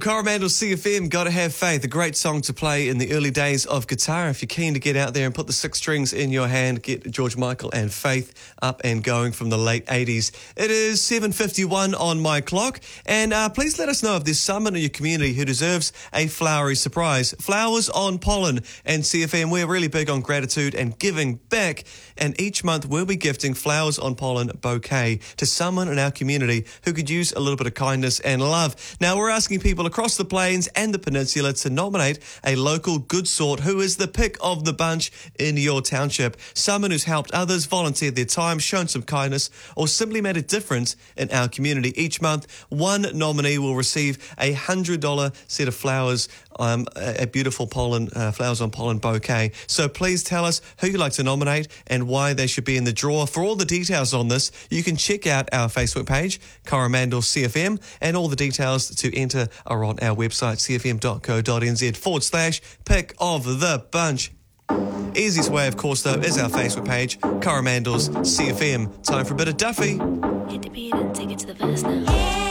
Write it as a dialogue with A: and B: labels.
A: Coromandel CFM, Gotta Have Faith, a great song to play in the early days of guitar. If you're keen to get out there and put the six strings in your hand, get George Michael and Faith up and going from the late 80s. It is 7:51 on my clock, and please let us know if there's someone in your community who deserves a flowery surprise. Flowers on Pollen and CFM, we're really big on gratitude and giving back, and each month we'll be gifting Flowers on Pollen bouquet to someone in our community who could use a little bit of kindness and love. Now, we're asking people across the plains and the peninsula to nominate a local good sort who is the pick of the bunch in your township. Someone who's helped others, volunteered their time, shown some kindness, or simply made a difference in our community. Each month, one nominee will receive a $100 set of flowers, a beautiful pollen, Flowers on Pollen bouquet. So please tell us who you'd like to nominate and why they should be in the draw. For all the details on this, you can check out our Facebook page, Coromandel CFM, and all the details to enter are on our website, cfm.co.nz/pick of the bunch. Easiest way, of course, though, is our Facebook page, Coromandel's CFM. Time for a bit of Duffy.
B: Hit the beat and take it to the verse now.